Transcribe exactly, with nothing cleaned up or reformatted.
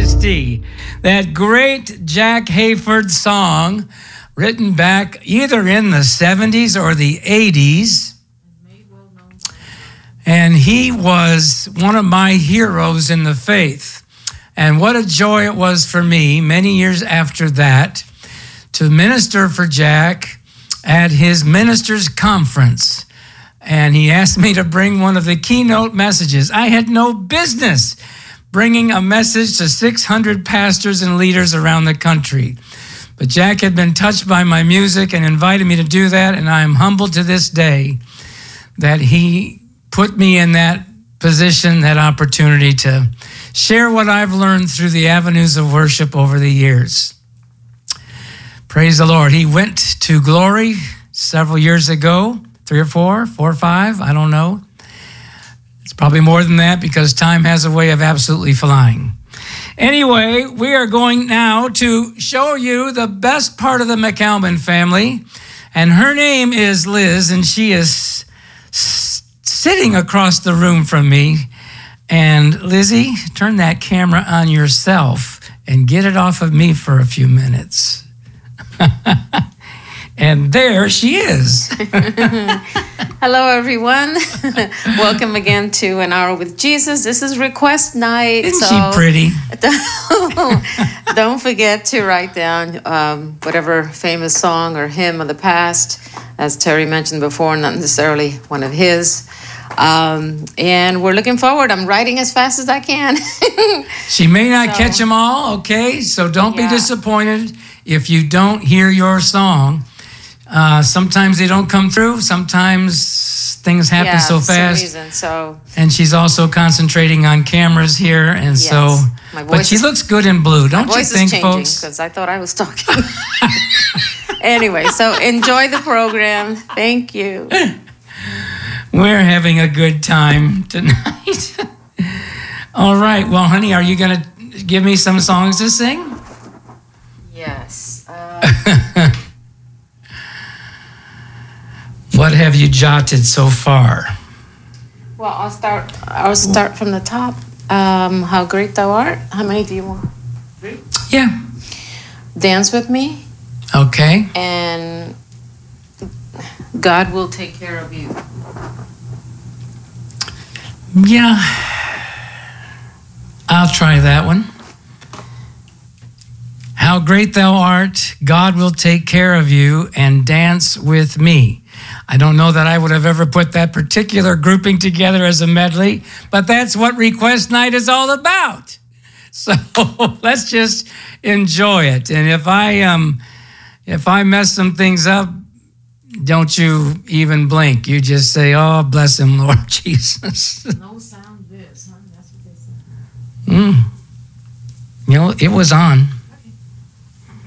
Majesty, that great Jack Hayford song written back either in the seventies or the eighties. And he was one of my heroes in the faith. And what a joy it was for me many years after that to minister for Jack at his ministers' conference. And he asked me to bring one of the keynote messages. I had no business bringing a message to six hundred pastors and leaders around the country. But Jack had been touched by my music and invited me to do that, and I am humbled to this day that he put me in that position, that opportunity to share what I've learned through the avenues of worship over the years. Praise the Lord. He went to glory several years ago, three or four, four or five, I don't know. It's probably more than that because time has a way of absolutely flying. Anyway, we are going now to show you the best part of the McAlmon family, and her name is Liz, and she is s- sitting across the room from me. And Lizzie, turn that camera on yourself and get it off of me for a few minutes. And there she is. Hello, everyone. Welcome again to An Hour with Jesus. This is request night. Isn't so she pretty? Don't, don't forget to write down um, whatever famous song or hymn of the past, as Terry mentioned before, not necessarily one of his. Um, and we're looking forward. I'm writing as fast as I can. She may not So- catch them all, okay? So don't Yeah. be disappointed if you don't hear your song. Uh, sometimes they don't come through. Sometimes things happen yeah, so for some fast. reason, so And she's also concentrating on cameras here, and Yes. so. My But voice she is- looks good in blue, don't my you voice think, is changing folks? because I thought I was talking. Anyway, so enjoy the program. Thank you. We're having a good time tonight. All right. Well, honey, are you going to give me some songs to sing? Yes. Uh, What have you jotted so far? well, I'll start. I'll start from the top. Um, How great thou art. How many do you want? Yeah. Dance with me, Okay. and God will take care of you. Yeah. I'll try that one. How great thou art, God will take care of you, and dance with me. I don't know that I would have ever put that particular grouping together as a medley, but that's what Request Night is all about. So let's just enjoy it. And if I um, if I mess some things up, don't you even blink. You just say, "Oh, bless him, Lord Jesus." No sound this, huh? That's what they say. Mm. You know, it was on.